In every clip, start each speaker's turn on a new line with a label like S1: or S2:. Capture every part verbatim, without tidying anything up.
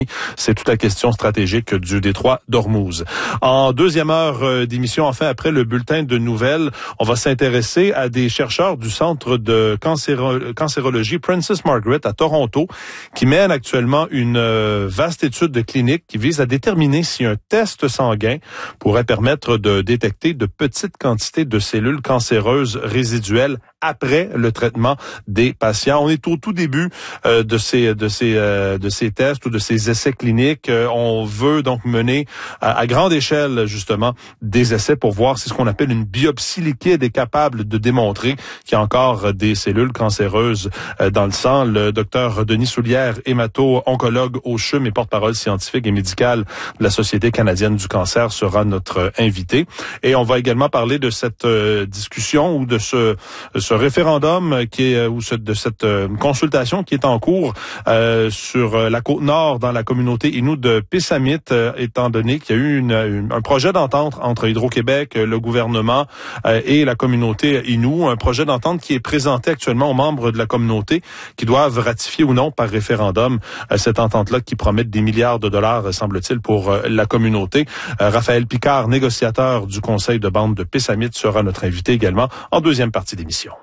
S1: C'est toute la question stratégique du détroit d'Ormuz. En deuxième heure d'émission, enfin, après le bulletin de nouvelles, on va s'intéresser à des chercheurs du Centre de cancéro- cancérologie Princess Margaret à Toronto qui mènent actuellement une vaste étude clinique qui vise à déterminer si un test sanguin pourrait permettre de détecter de petites quantités de cellules cancéreuses résiduelles après le traitement des patients. On est au tout début euh, de ces de ces euh, de ces tests ou de ces essais cliniques. Euh, on veut donc mener à, à grande échelle justement des essais pour voir si ce qu'on appelle une biopsie liquide est capable de démontrer qu'il y a encore des cellules cancéreuses euh, dans le sang. Le docteur Denis Soulière, hémato-oncologue au C H U M et porte-parole scientifique et médicale de la Société canadienne du cancer, sera notre invité. Et on va également parler de cette euh, discussion ou de ce, ce référendum qui est ou ce, de cette euh, consultation qui est en cours euh, sur la côte nord dans la communauté Innu de Pessamit, euh, étant donné qu'il y a eu une, une, un projet d'entente entre Hydro-Québec, le gouvernement euh, et la communauté Innu, un projet d'entente qui est présenté actuellement aux membres de la communauté qui doivent ratifier ou non par référendum euh, cette entente-là qui promet des milliards de dollars, semble-t-il, pour euh, la communauté. Euh, Raphaël Picard, négociateur du conseil de bande de Pessamit, sera notre invité également en deuxième partie d'émission.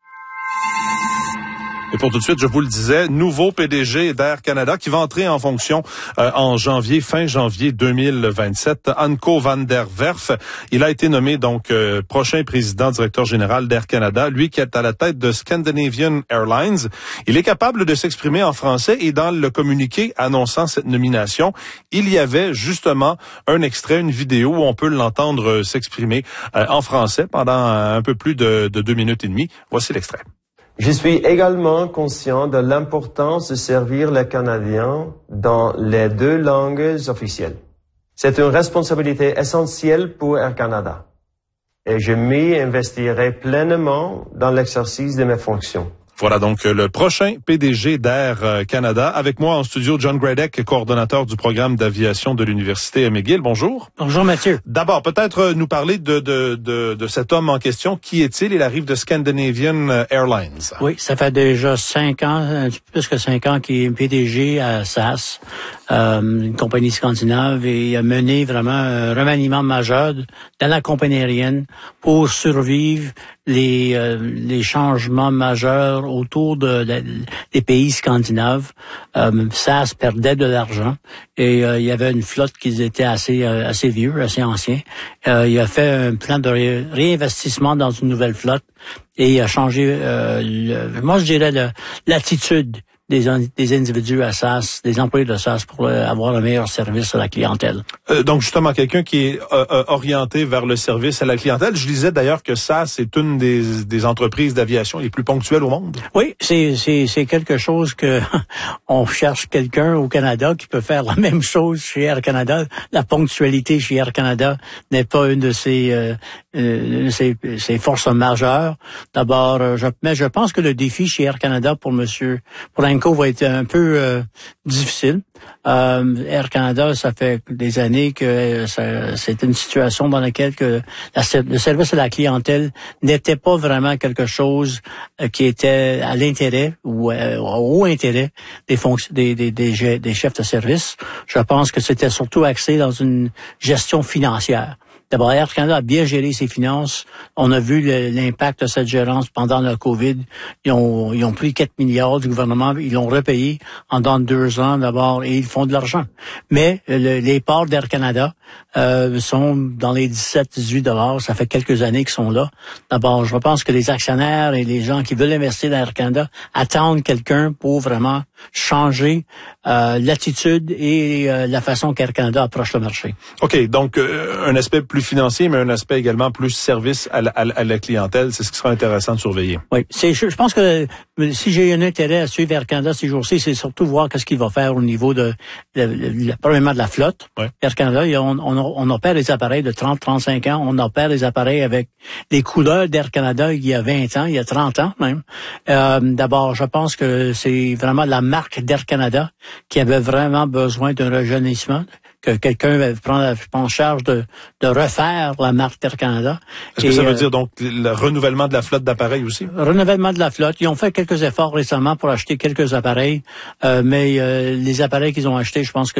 S1: Et pour tout de suite, je vous le disais, nouveau P D G d'Air Canada qui va entrer en fonction euh, en janvier, fin janvier deux mille vingt-sept. Anko van der Werf, il a été nommé donc euh, prochain président directeur général d'Air Canada, lui qui est à la tête de Scandinavian Airlines. Il est capable de s'exprimer en français et dans le communiqué annonçant cette nomination, il y avait justement un extrait, une vidéo où on peut l'entendre s'exprimer euh, en français pendant un peu plus de, de deux minutes et demie. Voici l'extrait.
S2: Je suis également conscient de l'importance de servir les Canadiens dans les deux langues officielles. C'est une responsabilité essentielle pour Air Canada et je m'y investirai pleinement dans l'exercice de mes fonctions.
S1: Voilà donc le prochain P D G d'Air Canada. Avec moi en studio, John Gradek, coordonnateur du programme d'aviation de l'Université McGill. Bonjour.
S3: Bonjour Mathieu.
S1: D'abord, peut-être nous parler de, de, de, de cet homme en question. Qui est-il? Il arrive de Scandinavian Airlines.
S3: Oui, ça fait déjà cinq ans, un petit peu plus que cinq ans qu'il est P D G à S A S, euh, une compagnie scandinave, et il a mené vraiment un remaniement majeur dans la compagnie aérienne pour survivre les, euh, les changements majeurs autour de, de, des pays scandinaves. Euh, S A S perdait de l'argent et euh, il y avait une flotte qui était assez euh, assez vieux, assez ancien. Euh, il a fait un plan de ré- réinvestissement dans une nouvelle flotte et il a changé, euh, le, moi je dirais, le, l'attitude des, des individus à S A S, des employés de S A S pour euh, avoir un meilleur service à la clientèle.
S1: Euh, donc justement, quelqu'un qui est euh, orienté vers le service à la clientèle. Je disais d'ailleurs que S A S est une des, des entreprises d'aviation les plus ponctuelles au monde.
S3: Oui, c'est, c'est, c'est quelque chose que on cherche quelqu'un au Canada qui peut faire la même chose chez Air Canada. La ponctualité chez Air Canada n'est pas une de ses, euh, une de ses, ses forces majeures. D'abord, je, mais je pense que le défi chez Air Canada pour Monsieur, pour Anko va être un peu euh, difficile. Euh, Air Canada, ça fait des années que ça, c'est une situation dans laquelle que la, le service à la clientèle n'était pas vraiment quelque chose euh, qui était à l'intérêt ou euh, au intérêt des, fonction, des, des, des, des chefs de service. Je pense que c'était surtout axé dans une gestion financière. D'abord, Air Canada a bien géré ses finances. On a vu le, l'impact de cette gérance pendant la COVID. Ils ont, ils ont pris quatre milliards du gouvernement. Ils l'ont repayé en dans deux ans d'abord et ils font de l'argent. Mais le, les parts d'Air Canada euh, sont dans les dix-sept à dix-huit dollars. Ça fait quelques années qu'ils sont là. D'abord, je pense que les actionnaires et les gens qui veulent investir dans Air Canada attendent quelqu'un pour vraiment changer euh, l'attitude et euh, la façon qu'Air Canada approche le marché.
S1: OK, donc euh, un aspect plus financier, mais un aspect également plus service à la, à la, à la clientèle. C'est ce qui sera intéressant de surveiller.
S3: Oui, c'est, je, je pense que si j'ai un intérêt à suivre Air Canada ces jours-ci, c'est surtout voir qu'est-ce qu'il va faire au niveau de, de, de, de premièrement de la flotte. Ouais. Air Canada, on, on, on opère les appareils de trente à trente-cinq ans. On opère les appareils avec les couleurs d'Air Canada il y a vingt ans, il y a trente ans même. Euh, d'abord, je pense que c'est vraiment la marque d'Air Canada qui avait vraiment besoin d'un rajeunissement, que quelqu'un va prendre en charge de, de refaire la marque Air Canada.
S1: Est-ce
S3: et,
S1: que ça veut
S3: euh,
S1: dire donc le renouvellement de la flotte d'appareils aussi?
S3: Renouvellement de la flotte. Ils ont fait quelques efforts récemment pour acheter quelques appareils, euh, mais euh, les appareils qu'ils ont achetés, je pense que